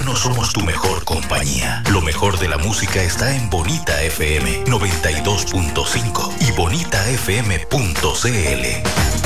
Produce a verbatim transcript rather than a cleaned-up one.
no somos tu mejor compañía. Lo mejor de la música está en Bonita F M noventa y dos punto cinco y bonita f m punto c l.